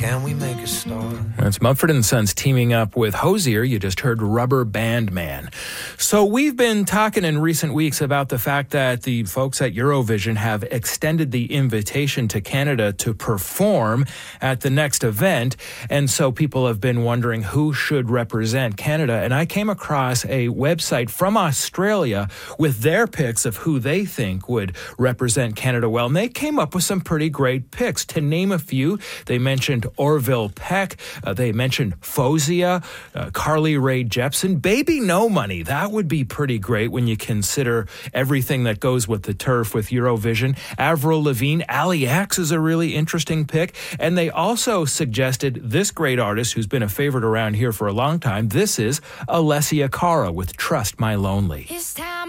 can we make a start? That's Mumford & Sons teaming up with Hozier. You just heard Rubber Band Man. So we've been talking in recent weeks about the fact that the folks at Eurovision have extended the invitation to Canada to perform at the next event. And so people have been wondering who should represent Canada. And I came across a website from Australia with their picks of who they think would represent Canada well. And they came up with some pretty great picks. To name a few, they mentioned Orville Peck. They mentioned Fozia, Carly Rae Jepsen, Baby No Money. That would be pretty great when you consider everything that goes with the turf with Eurovision. Avril Lavigne, Ali X is a really interesting pick. And they also suggested this great artist who's been a favorite around here for a long time. This is Alessia Cara with Trust My Lonely.